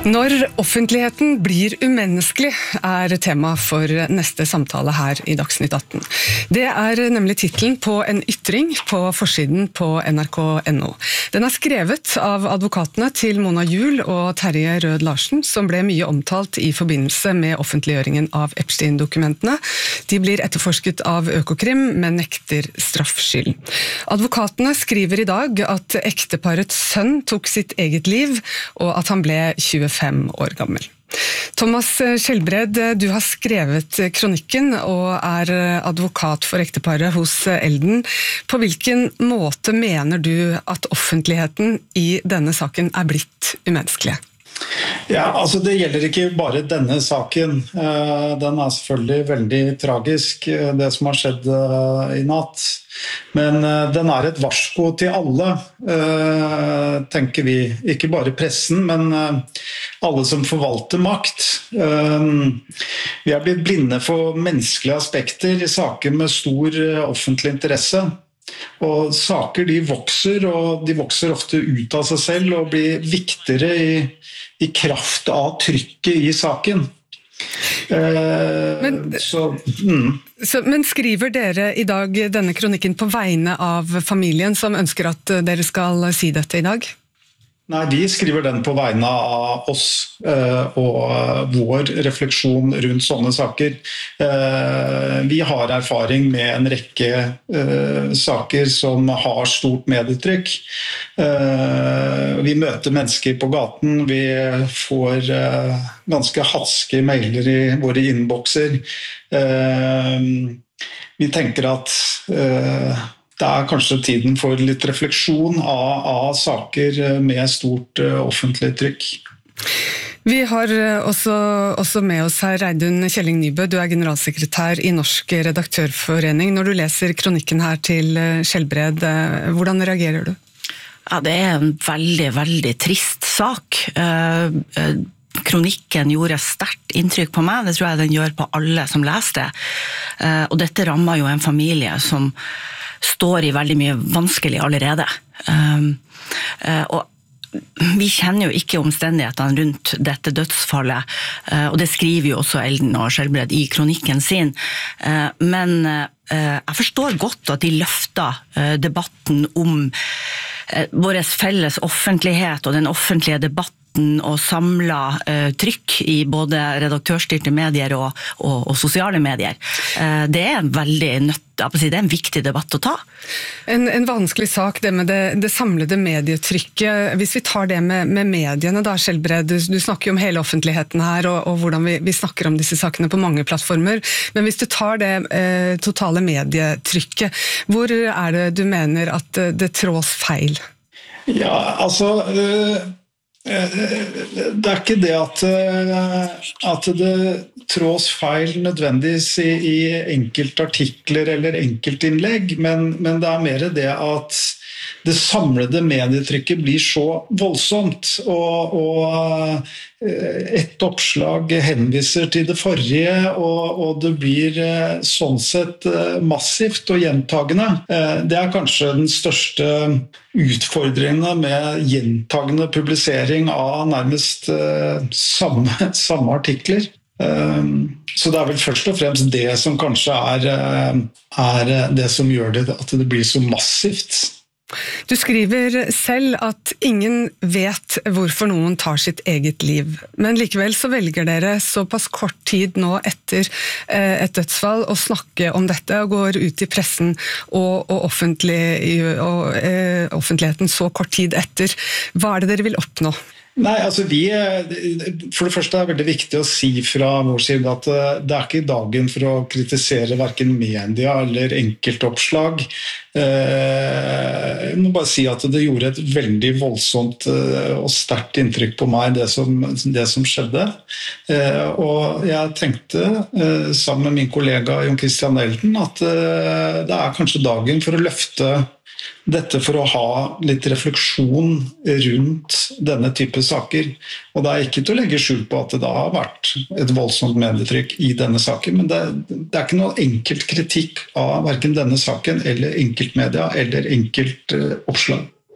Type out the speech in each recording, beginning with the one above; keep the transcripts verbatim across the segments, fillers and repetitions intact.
Når offentligheten blir umenneskelig er tema for neste samtale her i Dagsnytt atten. Det er nemlig titlen på en ytring på forsiden på N R K punktum N O. Den er skrevet av advokatene til Mona Juul og Terje Rød Larsen, som ble mye omtalt i forbindelse med offentliggjøringen av Epstein-dokumentene. De blir etterforsket av Økokrim, men nekter straffskyld. Advokatene skriver i dag at ekteparets sønn tok sitt eget liv, og at han ble tjuefem år gammel. Thomas Skjelbred, du har skrevet kronikken og er advokat for ekteparet hos Elden. På hvilken måte mener du at offentligheten i denne saken er blitt umenneskelig? Ja, altså det gjelder ikke bare denne saken. Den er selvfølgelig veldig tragisk, det som har skjedd i natt. Men den er et varsko til alle, tenker vi. Ikke bare pressen, men alle som forvalter makt. Vi er blitt blinde for menneskelige aspekter i saker med stor offentlig interesse. Og saker de vokser, og de vokser ofte ut av seg selv og blir viktigere i, i kraft av trykket i saken. Eh, men, så, mm. så, men skriver dere i dag denne kronikken på vegne av familien som ønsker at dere skal si dette i dag? Nei, vi skriver den på vegne av oss eh, og vår refleksjon rundt sånne saker. Eh, vi har erfaring med en rekke eh, saker som har stort medietrykk. Eh, vi møter mennesker på gaten, vi får eh, ganske hatske mailer i våre innbokser. Eh, vi tenker at eh, det er kanskje tiden for litt refleksjon av, av saker med stort uh, offentlig trykk. Vi har også, også med oss her Reidun Kjelling Nybø, du er generalsekretær i Norsk Redaktørforening. Når du leser kronikken her til Skjelbred, hvordan reagerer du? Ja, det er en veldig, veldig trist sak. Uh, uh, Kronikken gjorde sterkt inntrykk på meg, det tror jeg den gjør på alle som leser det. Uh, og dette rammer jo en familie som står i veldig mye vanskelig allerede. Um, uh, og vi kjenner jo ikke omstendighetene rundt dette dødsfallet, uh, og det skriver jo også Elden og Skjelbred i kronikken sin. Uh, men uh, jeg forstår godt at de løfter uh, debatten om uh, vår felles offentlighet og den offentlige debatten og samla uh, trykk i både redaktørstyrte medier og, og, og sosiale medier. Uh, det er en veldig nødt, det er en viktig debatt å ta. En, en vanskelig sak, det med det, det samlede medietrykket. Hvis vi tar det med, med mediene da, Skjelbred, du, du snakker jo om hele offentligheten her, og, og hvordan vi, vi snakker om disse sakene på mange plattformer. Men hvis du tar det eh, totale medietrykket, hvor er det du mener at det trås feil? Ja, altså... Øh Det er ikke det at, at det trås feil nødvendigvis i, i enkeltartikler eller enkeltinnlegg, men, men det er mer det at det samlede medietrykket blir så voldsomt, og, og et oppslag henviser til det forrige, og, og det blir sånn sett massivt og gjentagende. Det er kanskje den største utfordringen med gjentagende publisering av nærmest samme, samme artikler. Så det er vel først og fremst det som kanskje er, er det som gjør det, at det blir så massivt. Du skriver selv at ingen vet hvorfor noen tar sitt eget liv, men likevel så velger dere såpass kort tid nå etter et dødsfall å snakke om dette og går ut i pressen og, og, offentlig, og eh, offentligheten så kort tid etter. Hva er det dere vil oppnå? Nei, altså vi, for det første er det veldig viktig å si fra vår side at det er ikke dagen for å kritisere hverken media eller enkeltoppslag. Jeg må bare si at det gjorde et veldig voldsomt og sterkt inntrykk på meg, det som, det som skjedde. Og jeg tenkte, sammen med min kollega Jon Christian Elden, at det er kanskje dagen for å løfte dette for å ha litt refleksjon rundt denne type saker. Og det er ikke til å legge skjul på at det da har vært et voldsomt medietrykk i denne saken, men det, det er ikke noe enkelt kritikk av hverken denne saken eller enkeltmedia eller enkelt uh, oppslag.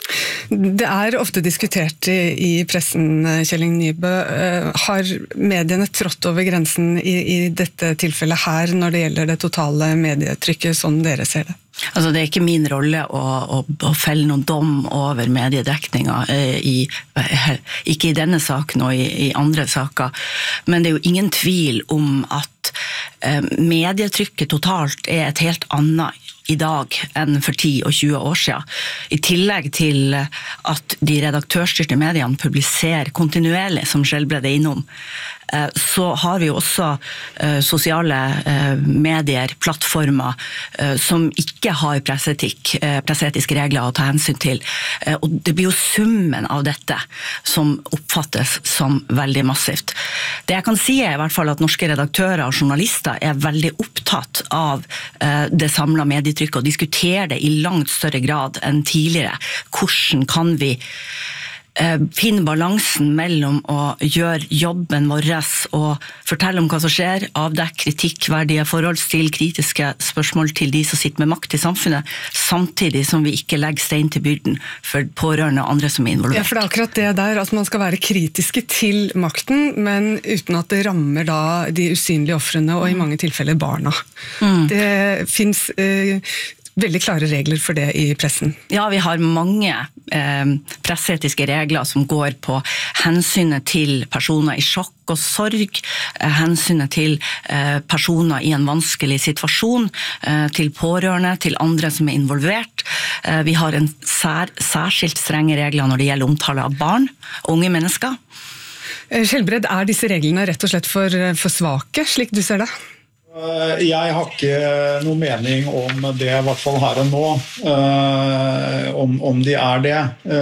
Det er ofte diskutert i, i pressen, Kjelling Nybø. Har mediene trådt over grensen i, i dette tilfellet her når det gjelder det totale medietrykket, sånn dere ser det? Altså, det er ikke min rolle å, å, å felle noen dom over mediedekninga, i, ikke i denne saken og i, i andre saker, men det er jo ingen tvil om at eh, medietrykket totalt er et helt annet i dag enn for ti og tjue år siden. I tillegg til at de redaktørstyrte mediene publiserer kontinuerlig, som Skjelbred er innom, så har vi jo også sosiale medier, plattformer, som ikke har presseetikk, presseetiske regler å ta hensyn til. Og det blir jo summen av dette som oppfattes som veldig massivt. Det jeg kan si er i hvert fall at norske redaktører og journalister er veldig opptatt av det samlede medietrykket og diskuterer det i langt større grad enn tidligere. Hvordan kan vi finne balansen mellom å gjøre jobben vår og fortelle om hva som skjer, avdekke kritikkverdige forhold, stille kritiske spørsmål til de som sitter med makt i samfunnet, samtidig som vi ikke legger stein til byrden for pårørende og andre som er involvert. Ja, for det er akkurat det der, at man skal være kritiske til makten, men uten at det rammer da de usynlige ofrene, og i mange tilfeller barna. Mm. Det finnes eh, veldig klare regler for det i pressen. Ja, vi har mange eh, presseetiske regler som går på hensynet til personer i sjokk og sorg, eh, hensynet til eh, personer i en vanskelig situasjon, eh, til pårørende, til andre som er involvert. Eh, vi har en sær, særskilt strenge regler når det gjelder omtale av barn, unge mennesker. Skjelbred, er disse reglene rett og slett for, for svake, slik du ser det? Jeg har ikke noe mening om det, i hvert fall her og nå, om, om de er det.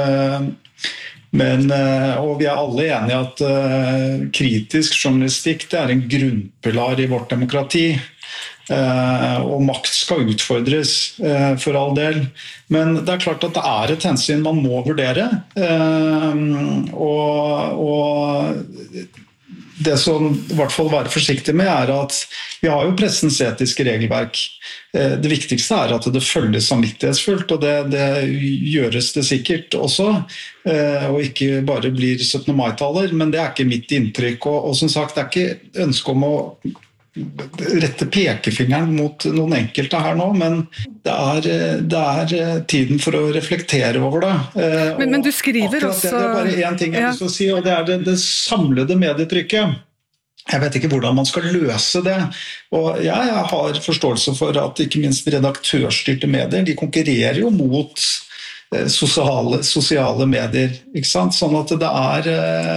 Men, og vi er alle enige at kritisk journalistikk det er en grunnpilar i vårt demokrati. Og makt skal utfordres for all del. Men det er klart at det er et hensyn man må vurdere. Og, og det som i hvert fall være forsiktig med er at vi har jo pressens etiske regelverk. Det viktigste er at det følges samvittighetsfullt, og det, det gjøres det sikkert også, og ikke bare blir syttende mai-taler, men det er ikke mitt inntrykk. Og, og som sagt, det er ikke ønske om å rette pekefingeren mot noen enkelte her nå, men det er, det er tiden for å reflektere over det. Men, men du skriver også... Det, det er bare en ting jeg vil si, og det er det, det samlede medietrykket. Jeg vet ikke hvordan man skal løse det, og jeg, jeg har forståelse for at ikke minst redaktørstyrte medier, de konkurrerer jo mot sosiale, sosiale medier, ikke sant? Sånn at det er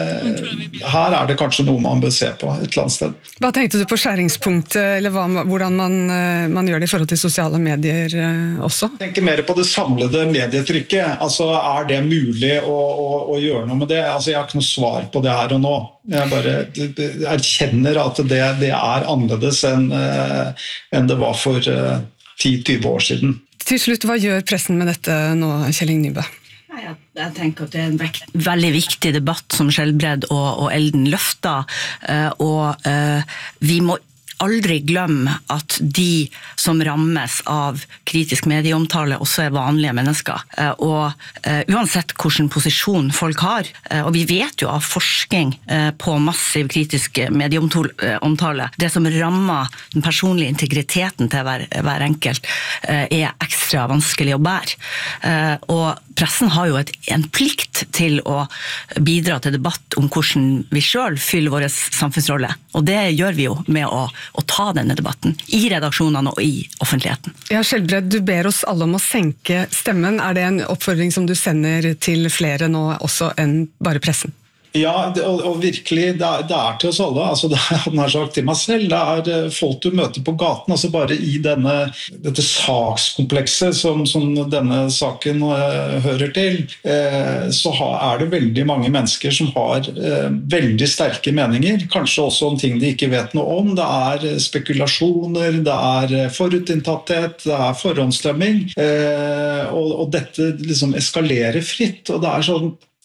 her er det kanskje noe man bør se på et eller annet sted. Hva tenkte du på skjæringspunktet, eller hva, hvordan man, man gjør det i forhold til sosiale medier også? Jeg tenker mer på det samlede medietrykket, altså er det mulig å, å, å gjøre noe med det? Altså jeg har ikke noe svar på det her og nå. Jeg bare erkjenner at det, det er annerledes enn, enn det var for ti til tjue år siden. Til slutt, hva gjør pressen med dette nå, Kjelling Nybø? Jeg, jeg tenker at det er en vekt, veldig viktig debatt som Skjelbred og, og Elden løfter, og uh, vi må aldri glemme at de som rammes av kritisk medieomtale også er vanlige mennesker, og uh, uansett hvilken posisjon folk har, uh, og vi vet jo av forskning uh, på massiv kritisk medieomtale, det som rammer den personlige integriteten til hver, hver enkelt uh, er ekstra vanskelig å bære. Uh, og pressen har jo et, en plikt til å bidra til debatt om hvordan vi selv fyller vår samfunnsrolle, og det gjør vi jo med å å ta denne debatten i redaksjonene og i offentligheten. Ja, Skjelbred, du ber oss alle om å senke stemmen. Er det en oppfordring som du sender til flere nå også enn bare pressen? Ja, og, og virkelig, det er, det er til oss alle. Altså, det er, jeg har sagt til meg selv, det er folk du møter på gaten, altså bare i denne, dette sakskomplekset som, som denne saken uh, hører til, uh, så har, er det veldig mange mennesker som har uh, veldig sterke meninger, kanskje også om ting de ikke vet noe om. Det er spekulasjoner, det er forutinntatthet, det er forhåndsdømming, uh, og, og dette liksom eskalerer fritt, og det er sånn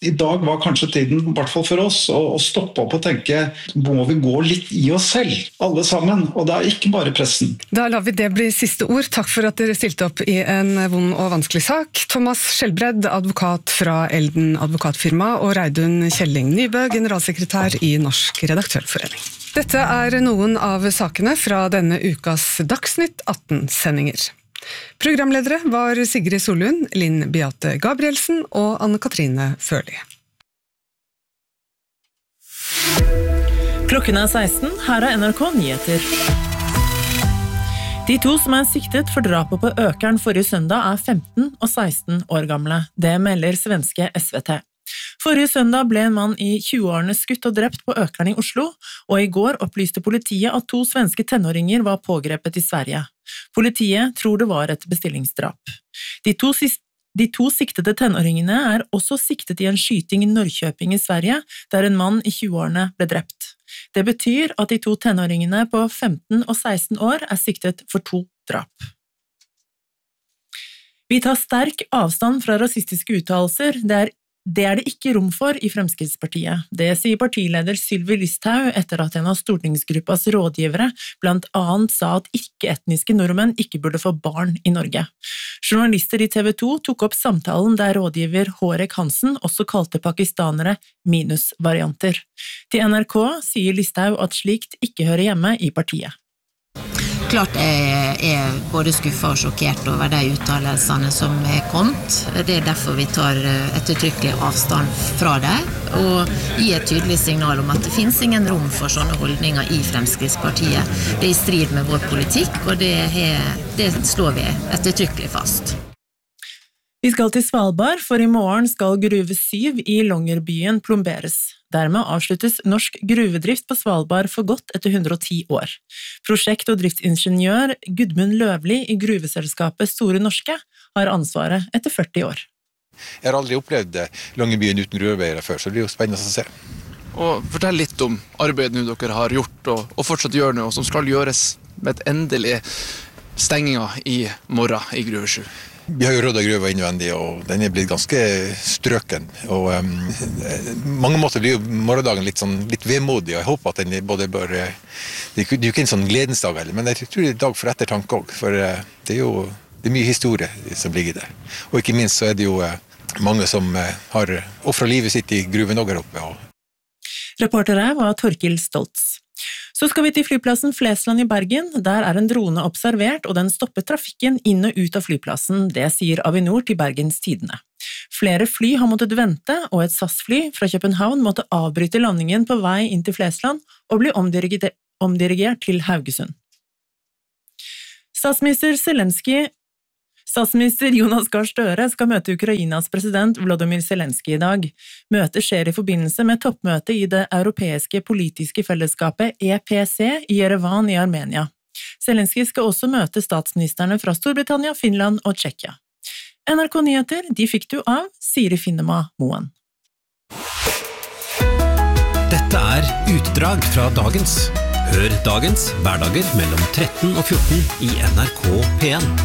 I dag var kanskje tiden, I hvert fall for oss, å, å stoppe opp og tenke, må vi gå litt I oss selv, alle sammen, og det er ikke bare pressen. Da lar vi det bli siste ord. Takk for at dere stilte opp I en vond og vanskelig sak. Thomas Skjelbred, advokat fra Elden advokatfirma, og Reidun Kjelling Nybø, generalsekretær I Norsk Redaktørforening. Dette er noen av sakene fra denne ukas Dagsnytt atten-sendinger. Programledere var Sigrid Solund, Linn Beate Gabrielsen og Anne-Katrine Førli. Klokken er seksten, her er N R K Nyheter. De to som er siktet for drapet på Økern forrige søndag er femten og seksten år gamle. Det melder svenske S V T. Forrige søndag ble en mann I tjueårene skutt og drept på Økern I Oslo, og I går opplyste politiet at to svenske tenåringer var pågrepet I Sverige. Politiet tror det var et bestillingsdrap. De to, de to siktede tenåringene er også siktet I en skyting I Norrköping I Sverige, der en mann I tjueårene ble drept. Det betyr at de to tenåringene på femten og seksten år er siktet for to drap. Vi tar sterk avstand fra rasistiske uttalelser. Det er Det er det ikke rom for I Fremskrittspartiet. Det sier partileder Sylvi Listhaug etter at en av stortingsgruppas rådgivere blant annet sa at ikke-etniske nordmenn ikke burde få barn I Norge. Journalister I T V to tok opp samtalen der rådgiver Hårek Hansen også kalte pakistanere minusvarianter. Til N R K sier Listhaug at slikt ikke hører hjemme I partiet. Klart jeg er både skuffet og sjokkert over de uttalelsene som er kommet. Det er derfor vi tar ettertrykkelig avstand fra det, og gir et tydelig signal om at det finnes ingen rom for sånne holdninger I Fremskrittspartiet. Det er I strid med vår politikk, og det, er, det slår vi ettertrykkelig fast. Vi skal til Svalbard, for I morgen skal gruve syv I Longyearbyen plomberes. Dermed avsluttes norsk gruvedrift på Svalbard for godt etter hundre og ti år. Prosjekt- og driftsingeniør Gudmund Løvli I gruveselskapet Store Norske har ansvaret etter førti år. Jeg har aldri opplevd Longyearbyen uten gruvearbeidere før, så det blir jo spennende å se. Og fortell litt om arbeidet dere har gjort og, og fortsatt gjør nå, og som skal gjøres med et endelig stenginger I morgen I Gruve sju. Vi har jo rødda gruva innvendig, og den er blitt ganske strøken. Og um, mange måter blir jo morgendagen litt, sånn, litt vemodig, og jeg håper at den både bør... Det er jo ikke en sånn gledensdag, men jeg tror det er dag for ettertanke også, for uh, det er jo det er mye historie som ligger der. Og ikke minst så er det jo uh, mange som uh, har offret livet sitt I gruven og her oppe. Og... Reporter her var Torkil Stoltz. Så skal vi til flyplassen Flesland I Bergen. Der er en drone observert, og den stopper trafikken inn og ut av flyplassen. Det sier Avinor til Bergens Tidende. Flere fly har måttet vente, og et SAS-fly fra København måtte avbryte landingen på vei inn til Flesland og bli omdirigert, omdirigert til Haugesund. Statsminister Zelensky Statsminister Jonas Gahr Støre skal møte Ukrainas president Volodymyr Zelensky I dag. Møtet skjer I forbindelse med toppmøtet I det europeiske politiske fellesskapet E P C I Yerevan I Armenia. Zelensky skal også møte statsministerne fra Storbritannia, Finland og Tsjekkia. N R K Nyheter, de fikk du av Siri Finnema Moen. Dette er utdrag fra dagens. Hør dagens hverdager mellom tretten og fjorten I N R K P en.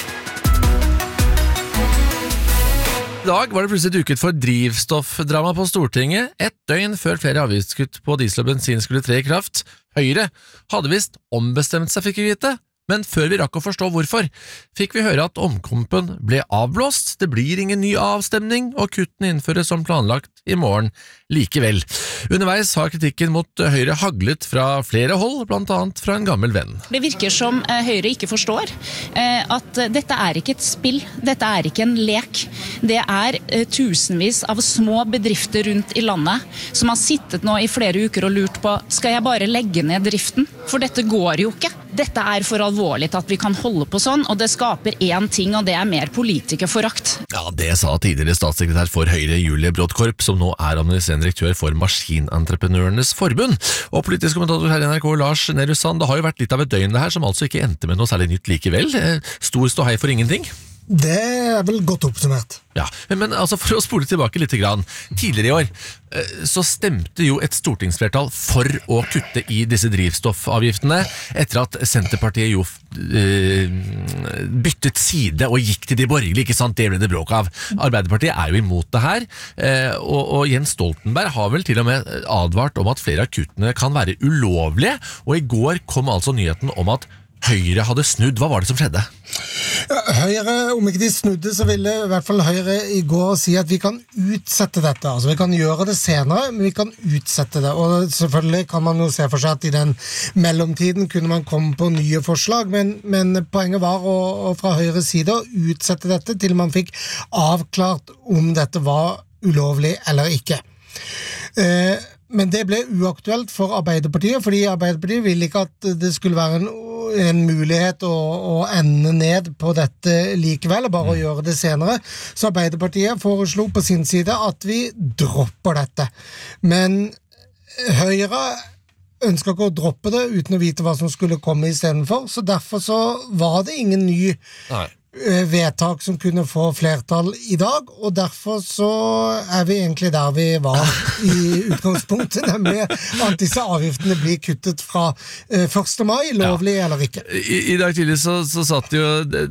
I dag var det plutselig duket for drivstoffdrama på Stortinget, ett døgn før flere avgiftskutt på diesel og bensin skulle tre I kraft. Høyre hadde vist ombestemt seg, fikk vi vite, men før vi rakk å forstå hvorfor, fikk vi høre at omkampen ble avblåst, det blir ingen ny avstemning, og kuttene innføres som planlagt I morgen likevel. Underveis har kritikken mot Høyre haglet fra flere hold, blant annet fra en gammel venn. Det virker som Høyre ikke forstår at dette er ikke et spill, dette er ikke en lek. Det er tusenvis av små bedrifter rundt I landet som har sittet nå I flere uker og lurt på, skal jeg bare legge ned driften? For dette går jo ikke. Dette er for alvorlig til at vi kan holde på sånn, og det skaper én ting, og det er mer politikerforakt. Ja, det sa tidligere statssekretær for Høyre Julie Brodkorp, som nå er administrerende direktør for Maskinentreprenørenes Forbund. Og politisk kommentator her I N R K, Lars Nehru Sand, det har jo vært litt av et døgn det her, som altså ikke endte med noe særlig nytt likevel. Stor ståhei for ingenting. Det er vel godt oppsummert. Ja, men altså for å spole tilbake litt grann. Tidligere i år så stemte jo et stortingsflertall for å kutte i disse drivstoffavgiftene etter at Senterpartiet jo eh, byttet side og gikk til de borgerlige, ikke sant? Det ble det bråk av. Arbeiderpartiet er jo imot det her, eh, og, og Jens Stoltenberg har vel til og med advart om at flere av kuttene kan være ulovlige, og i går kom altså nyheten om at Høyre hadde snudd. Hva var det som skjedde? Ja, Høyre, om ikke de snudde, så ville i hvert fall Høyre i går si at vi kan utsette dette. Altså, vi kan gjøre det senere, men vi kan utsette det. Og selvfølgelig kan man jo se for seg at i den mellomtiden kunne man komme på nye forslag, men, men poenget var å, å fra Høyres side å utsette dette til man fikk avklart om dette var ulovlig eller ikke. Eh, men det ble uaktuelt for Arbeiderpartiet, fordi Arbeiderpartiet ville ikke at det skulle være en en mulighet å, å ende ned på dette likevel, bare å gjøre det senere. Så Arbeiderpartiet foreslo på sin side at vi dropper dette. Men Høyre ønsker ikke å droppe det uten å vite hva som skulle komme i stedet for, så derfor så var det ingen ny Nei. vedtak som kunne få flertall i dag, og derfor så er vi egentlig der vi var i utgangspunktet, nemlig at disse avgiftene blir kuttet fra første mai, lovlig ja. eller ikke. I, I dag tidlig så, så satt jo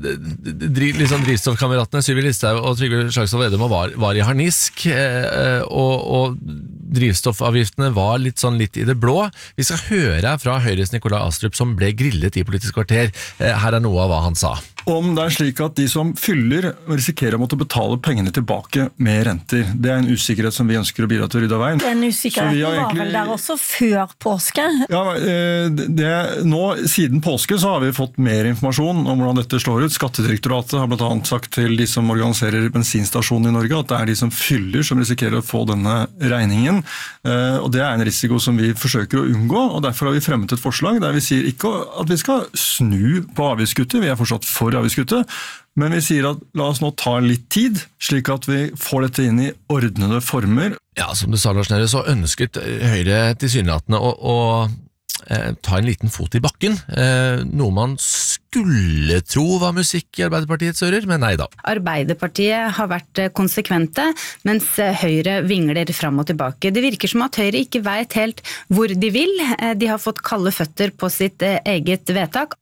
liksom drivstoffkameratene Sylvi Listhaug og Trygve Slagsvold Vedum og var, var i harnisk, og, og drivstoffavgiftene var litt sånn litt i det blå. Vi skal høre fra Høyres Nikolai Astrup som ble grillet i Politisk kvarter. Her er noe av hva han sa. Om det er slik at de som fyller risikerer å måtte betale pengene tilbake med renter. Det er en usikkerhet som vi ønsker å bidra til å rydde av veien. Den usikkerheten var egentlig... vel der også før påske? Ja, det, nå siden påske så har vi fått mer informasjon om hvordan dette slår ut. Skattedirektoratet har blant annet sagt til de som organiserer bensinstasjonen i Norge at det er de som fyller som risikerer å få denne regningen. Og det er en risiko som vi forsøker å unngå, og derfor har vi fremmet et forslag der vi sier ikke at vi skal snu på avgiftskuttet, vi er fortsatt for avgiftskuttet, men vi sier at la oss nå ta litt tid, slik at vi får dette inn i ordnede former. Ja, som du sa, Lars Nehru, så ønsket Høyre tilsynelatende å, å eh, ta en liten fot i bakken, eh, noe man skulle tro var musikk i Arbeiderpartiets ører, men nei da. Arbeiderpartiet har vært konsekvente, mens Høyre vingler fram og tilbake. Det virker som at Høyre ikke vet helt hvor de vil. De har fått kalde føtter på sitt eget vedtak.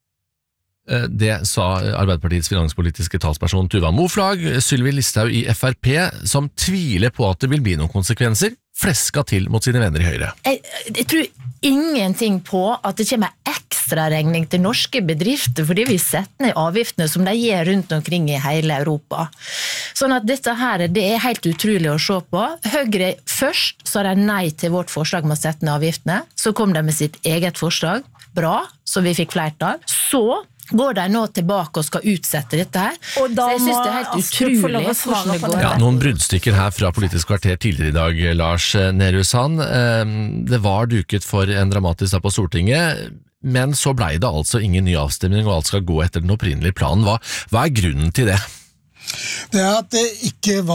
Det sa Arbeiderpartiets finanspolitiske talsperson Tuva Moflag. Sylvi Listhaug i F R P, som tviler på at det vil bli noen konsekvenser, fleska til mot sine venner i Høyre. Jeg, jeg tror ingenting på at det kommer ekstra regning til norske bedrifter fordi vi setter ned avgiftene som de gjør rundt omkring i hele Europa. Sånn at dette her, det er helt utrolig å se på. Høyre først sa de nei til vårt forslag med å sette ned avgiftene, så kom de med sitt eget forslag, bra, så vi fikk flertall. Så går de nå tilbake og skal utsette dette her. Og da så jeg synes det er helt utrolig hvordan det går. Ja, noen bruddstykker her fra Politisk kvarter tidligere i dag, Lars Nehru Sand. Det var duket for en dramatisk dag på Stortinget, men så ble det altså ingen ny avstemning, og alt skal gå etter den opprinnelige planen. Hva, hva er grunnen til det? Det er at det ikke var